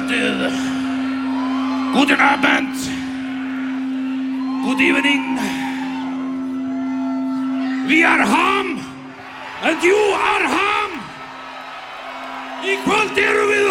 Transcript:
kvöldið. Guten Abend. Good evening. We are Ham and you are Ham. Í kvöld erum við